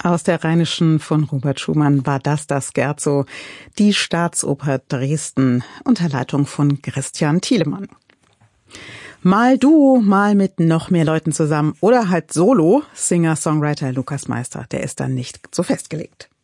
Aus der Rheinischen von Robert Schumann war das Scherzo, die Staatsoper Dresden, unter Leitung von Christian Thielemann. Mal Duo, mal mit noch mehr Leuten zusammen oder halt Solo, Singer-Songwriter Lukas Meister, der ist dann nicht so festgelegt.